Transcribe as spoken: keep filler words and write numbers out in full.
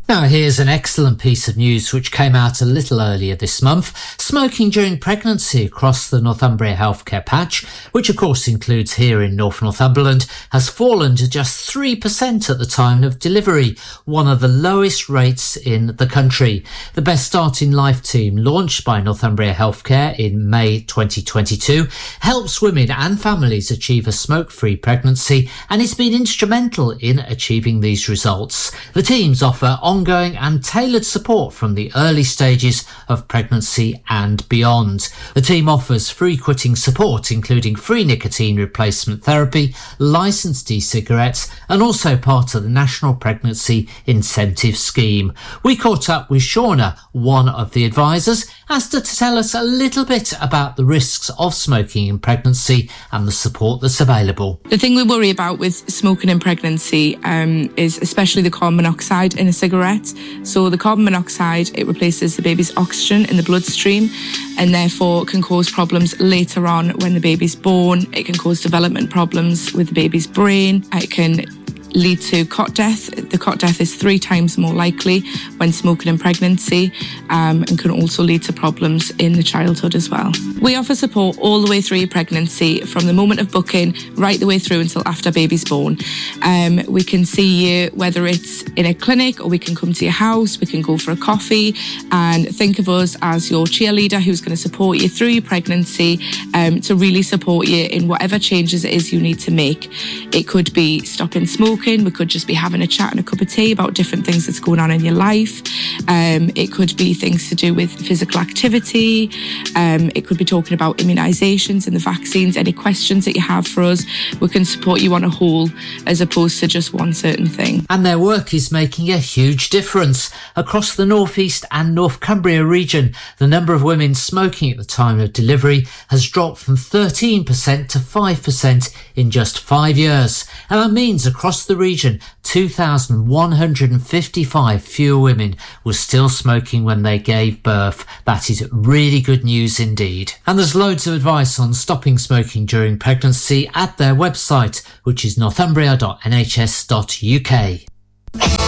Now here's an excellent piece of news which came out a little earlier this month. Smoking during pregnancy across the Northumbria healthcare patch, which of course includes here in North Northumberland, has fallen to just three percent at the time of delivery, one of the lowest rates in the country. The Best Start in Life team, launched by Northumbria Healthcare in May twenty twenty-two, helps women and families achieve a smoke-free pregnancy, and it's been instrumental in achieving these results. The teams offer on ongoing and tailored support from the early stages of pregnancy and beyond. The team offers free quitting support, including free nicotine replacement therapy, licensed e-cigarettes, and also part of the National Pregnancy Incentive Scheme. We caught up with Shauna, one of the advisors, asked her to tell us a little bit about the risks of smoking in pregnancy and the support that's available. The thing we worry about with smoking in pregnancy um, is especially the carbon monoxide in a cigarette. So the carbon monoxide, it replaces the baby's oxygen in the bloodstream and therefore can cause problems later on when the baby's born. It can cause development problems with the baby's brain. It can lead to cot death. The cot death is three times more likely when smoking in pregnancy um, and can also lead to problems in the childhood as well. We offer support all the way through your pregnancy, from the moment of booking right the way through until after baby's born. Um, we can see you whether it's in a clinic or we can come to your house, we can go for a coffee, and think of us as your cheerleader who's going to support you through your pregnancy um, to really support you in whatever changes it is you need to make. It could be stopping smoking. We could just be having a chat and a cup of tea about different things that's going on in your life. Um, it could be things to do with physical activity. Um, it could be talking about immunisations and the vaccines. Any questions that you have for us, we can support you on a whole as opposed to just one certain thing. And their work is making a huge difference. Across the North East and North Cumbria region, the number of women smoking at the time of delivery has dropped from thirteen percent to five percent in just five years. And that means across the region, two thousand one hundred fifty-five fewer women were still smoking when they gave birth. That is really good news indeed. And there's loads of advice on stopping smoking during pregnancy at their website, which is northumbria dot n h s dot u k.